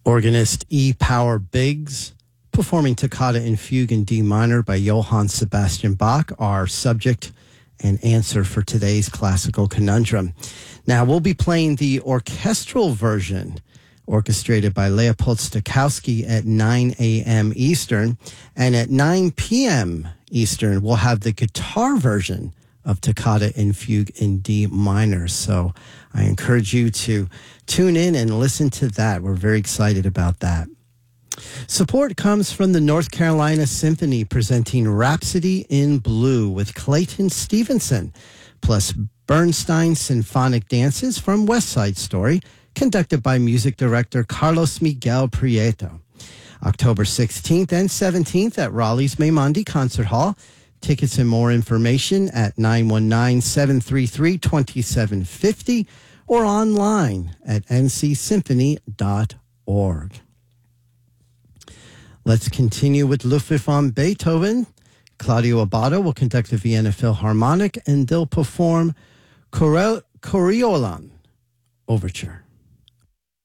Organist E. Power Biggs performing Toccata in Fugue in D minor by Johann Sebastian Bach, our subject and answer for today's classical conundrum. Now, we'll be playing the orchestral version orchestrated by Leopold Stokowski at 9 a.m. Eastern. And at 9 p.m. Eastern, we'll have the guitar version of Toccata in Fugue in D minor. So I encourage you to tune in and listen to that. We're very excited about that. Support comes from the North Carolina Symphony presenting Rhapsody in Blue with Clayton Stevenson, plus Bernstein Symphonic Dances from West Side Story, conducted by music director Carlos Miguel Prieto. October 16th and 17th at Raleigh's Maimondi Concert Hall. Tickets and more information at 919-733-2750 or online at ncsymphony.org. Let's continue with Ludwig van Beethoven. Claudio Abbado will conduct the Vienna Philharmonic, and they'll perform Coriolan Overture.